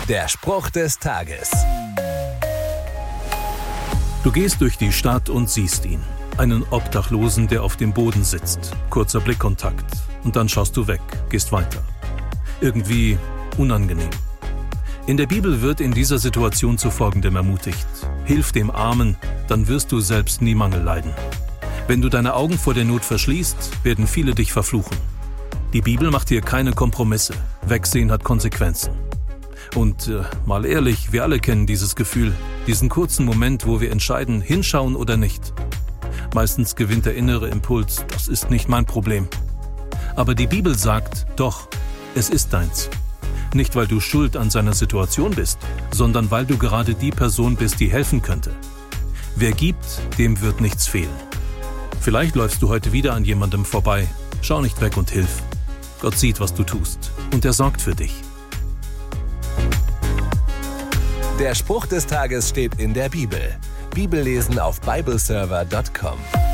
Der Spruch des Tages. Du gehst durch die Stadt und siehst ihn. Einen Obdachlosen, der auf dem Boden sitzt. Kurzer Blickkontakt. Und dann schaust du weg, gehst weiter. Irgendwie unangenehm. In der Bibel wird in dieser Situation zu Folgendem ermutigt. Hilf dem Armen, dann wirst du selbst nie Mangel leiden. Wenn du deine Augen vor der Not verschließt, werden viele dich verfluchen. Die Bibel macht hier keine Kompromisse. Wegsehen hat Konsequenzen. Und mal ehrlich, wir alle kennen dieses Gefühl, diesen kurzen Moment, wo wir entscheiden, hinschauen oder nicht. Meistens gewinnt der innere Impuls, das ist nicht mein Problem. Aber die Bibel sagt, doch, es ist deins. Nicht, weil du schuld an seiner Situation bist, sondern weil du gerade die Person bist, die helfen könnte. Wer gibt, dem wird nichts fehlen. Vielleicht läufst du heute wieder an jemandem vorbei. Schau nicht weg und hilf. Gott sieht, was du tust, und er sorgt für dich. Der Spruch des Tages steht in der Bibel. Bibellesen auf bibleserver.com.